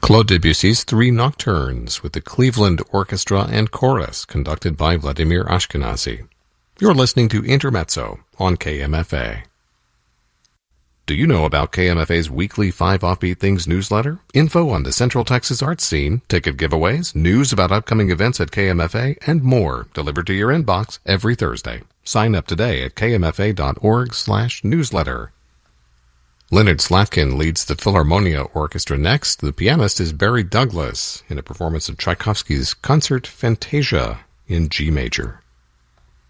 Claude Debussy's Three Nocturnes with the Cleveland Orchestra and Chorus, conducted by Vladimir Ashkenazy. You're listening to Intermezzo on KMFA. Do you know about KMFA's weekly 5 Offbeat Things newsletter? Info on the Central Texas arts scene, ticket giveaways, news about upcoming events at KMFA, and more delivered to your inbox every Thursday. Sign up today at kmfa.org/newsletter. Leonard Slatkin leads the Philharmonia Orchestra next. The pianist is Barry Douglas in a performance of Tchaikovsky's Concert Fantasia in G major.